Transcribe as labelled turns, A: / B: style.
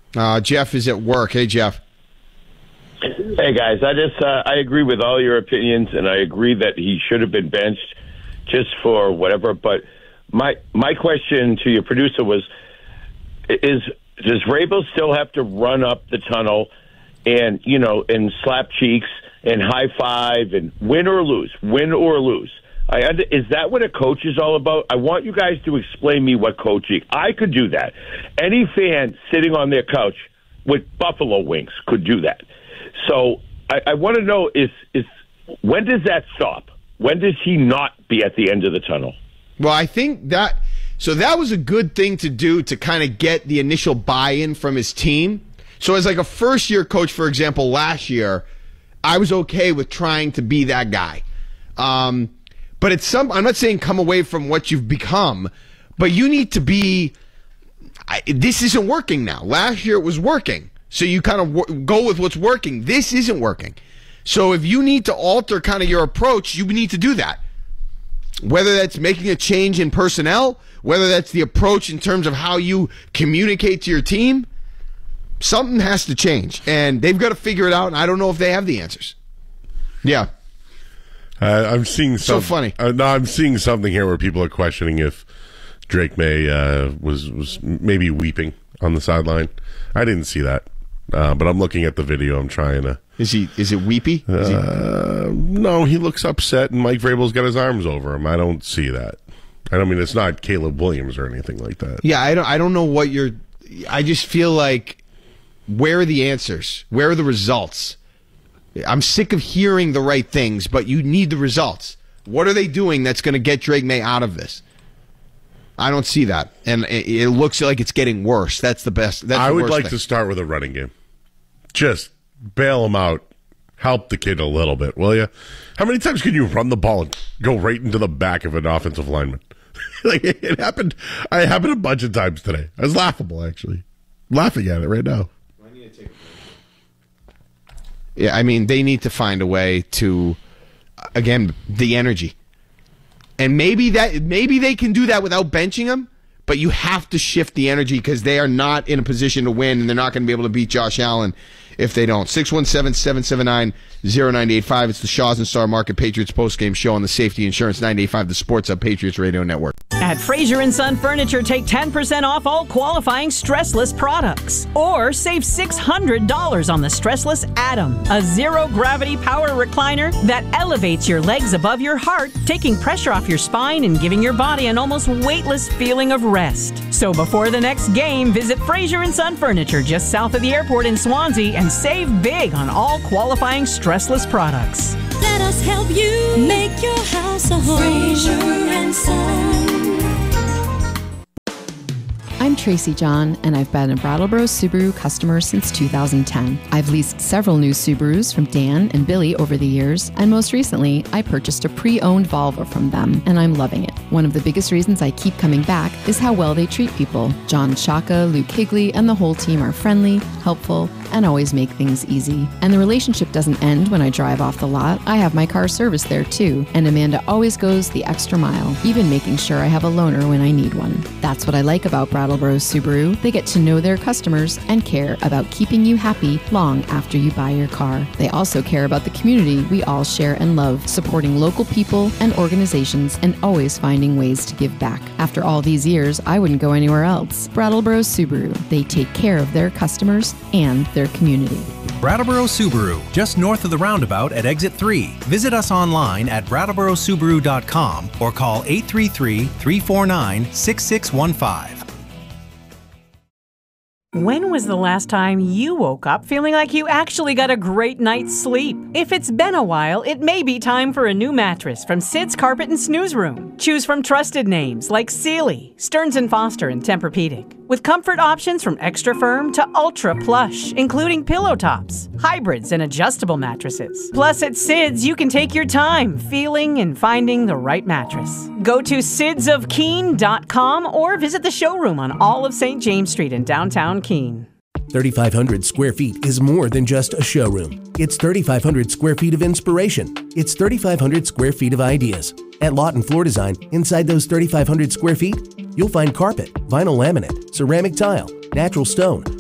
A: Jeff is at work. Hey, Jeff.
B: Hey, guys. I agree with all your opinions, and I agree that he should have been benched just for whatever. But my question to your producer was, does Vrabel still have to run up the tunnel and, and slap cheeks and high five and win or lose? Is that what a coach is all about? I want you guys to explain me what coaching. I could do that. Any fan sitting on their couch with buffalo wings could do that. So I want to know is when does that stop? When does he not be at the end of the tunnel?
A: Well, I think that was a good thing to do to kind of get the initial buy-in from his team. So as like a first-year coach, for example, last year, I was okay with trying to be that guy. But I'm not saying come away from what you've become, but you need to be, this isn't working now. Last year it was working. So you kind of go with what's working. This isn't working. So if you need to alter kind of your approach, you need to do that. Whether that's making a change in personnel, whether that's the approach in terms of how you communicate to your team, something has to change. And they've got to figure it out, and I don't know if they have the answers. Yeah.
C: I'm seeing
A: so funny.
C: No, I'm seeing something here where people are questioning if Drake May was maybe weeping on the sideline. I didn't see that, but I'm looking at the video. I'm trying to.
A: Is it weepy?
C: No, he looks upset, and Mike Vrabel's got his arms over him. I don't see that. I mean, it's not Caleb Williams or anything like that.
A: Yeah, I don't know what you're. I just feel like, where are the answers? Where are the results? I'm sick of hearing the right things, but you need the results. What are they doing that's going to get Drake May out of this? I don't see that, and it looks like it's getting worse. That's the best.
C: I would like to start with a running game. Just bail him out. Help the kid a little bit, will you? How many times can you run the ball and go right into the back of an offensive lineman? Like it happened. It happened a bunch of times today. It was laughable, actually. Laughing at it right now.
A: Yeah, I mean, they need to find a way to, again, the energy. And maybe they can do that without benching him, but you have to shift the energy because they are not in a position to win, and they're not going to be able to beat Josh Allen if they don't. 617-779-0985. It's the Shaw's and Star Market Patriots postgame show on the Safety Insurance 98.5, the Sports Hub Patriots Radio Network.
D: At Fraser & Son Furniture, take 10% off all qualifying Stressless products. Or save $600 on the Stressless Atom, a zero-gravity power recliner that elevates your legs above your heart, taking pressure off your spine and giving your body an almost weightless feeling of rest. So before the next game, visit Fraser & Son Furniture just south of the airport in Swansea and save big on all qualifying Stressless products.
E: Let us help you make your house a home. Fraser & Son.
F: I'm Tracy John, and I've been a Brattleboro Subaru customer since 2010. I've leased several new Subarus from Dan and Billy over the years, and most recently, I purchased a pre-owned Volvo from them, and I'm loving it. One of the biggest reasons I keep coming back is how well they treat people. John Shaka, Luke Higley, and the whole team are friendly, helpful, and always make things easy. And the relationship doesn't end when I drive off the lot. I have my car serviced there too, and Amanda always goes the extra mile, even making sure I have a loaner when I need one. That's what I like about Brattleboro Subaru. They get to know their customers and care about keeping you happy long after you buy your car. They also care about the community we all share and love, supporting local people and organizations and always finding ways to give back. After all these years, I wouldn't go anywhere else. Brattleboro Subaru. They take care of their customers and their community.
G: Brattleboro Subaru, just north of the roundabout at Exit 3. Visit us online at brattleborosubaru.com or call 833-349-6615.
D: When was the last time you woke up feeling like you actually got a great night's sleep? If it's been a while, it may be time for a new mattress from Sid's Carpet and Snooze Room. Choose from trusted names like Sealy, Stearns & Foster, and Tempur-Pedic. With comfort options from extra firm to ultra plush, including pillow tops, hybrids, and adjustable mattresses. Plus, at Sid's, you can take your time feeling and finding the right mattress. Go to sidsofkeene.com or visit the showroom on all of St. James Street in downtown Keene.
H: 3,500 square feet is more than just a showroom. It's 3,500 square feet of inspiration. It's 3,500 square feet of ideas. At Lawton Floor Design, inside those 3,500 square feet, you'll find carpet, vinyl laminate, ceramic tile, natural stone,